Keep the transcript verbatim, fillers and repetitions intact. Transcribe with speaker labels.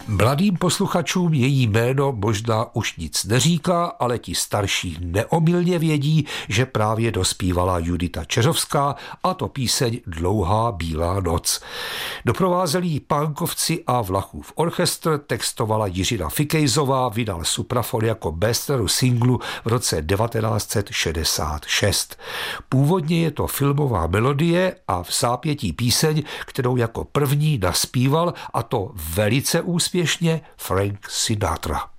Speaker 1: Mladým posluchačům její jméno možná už nic neříká, ale ti starší neomylně vědí, že právě dospívala Judita Čeřovská, a to píseň Dlouhá bílá noc. Doprovázeli ji Pánkovci a Vlachův orchestr, textovala Jiřina Fikejzová, vydal Suprafon jako bestselleru singlu v roce devatenáct set šedesát šest. Původně je to filmová melodie a v zápětí píseň, kterou jako první naspíval, a to velice úspěšně, Frank Sinatra.